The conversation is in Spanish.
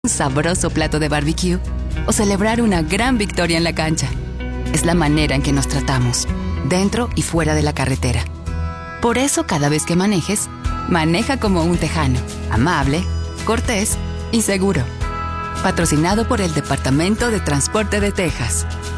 un sabroso plato de barbecue o celebrar una gran victoria en la cancha. Es la manera en que nos tratamos, dentro y fuera de la carretera. Por eso, cada vez que manejes, maneja como un tejano, amable, cortés y seguro. Patrocinado por el Departamento de Transporte de Texas.